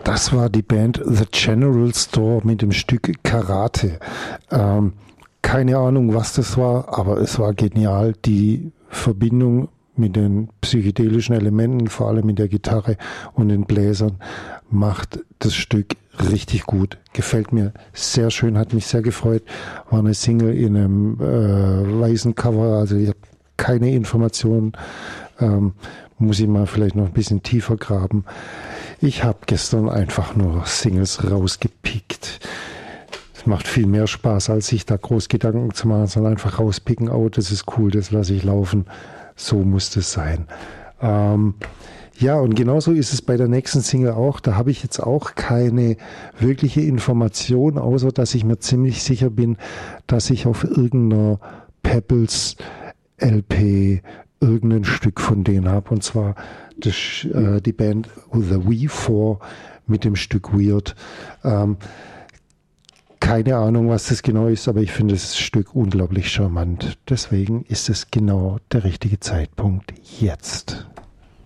Das war die Band The General Store mit dem Stück Karate. Keine Ahnung, was das war, aber es war genial. Die Verbindung mit den psychedelischen Elementen, vor allem mit der Gitarre und den Bläsern, macht das Stück richtig gut. Gefällt mir sehr schön, hat mich sehr gefreut. War eine Single in einem weißen Cover, also ich habe keine Informationen. Muss ich mal vielleicht noch ein bisschen tiefer graben. Ich habe gestern einfach nur Singles rausgepickt. Es macht viel mehr Spaß, als sich da groß Gedanken zu machen, sondern einfach rauspicken, oh, das ist cool, das lasse ich laufen. So muss das sein. Ja, und genauso ist es bei der nächsten Single auch. Da habe ich jetzt auch keine wirkliche Information, außer dass ich mir ziemlich sicher bin, dass ich auf irgendeiner Pebbles LP irgendein Stück von denen habe. Und zwar die Band The We4 mit dem Stück Weird. Keine Ahnung, was das genau ist, aber ich finde das Stück unglaublich charmant. Deswegen ist es genau der richtige Zeitpunkt jetzt.